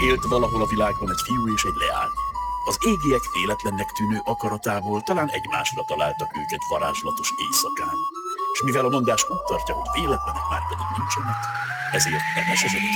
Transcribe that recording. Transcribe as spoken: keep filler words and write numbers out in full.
Élt valahol a világban egy fiú és egy leány. Az égiek véletlennek tűnő akaratából talán egymásra találtak ők egy varázslatos éjszakán. És mivel a mondás úgy tartja, hogy véletlenek már pedig nincsenek, ezért a mesezett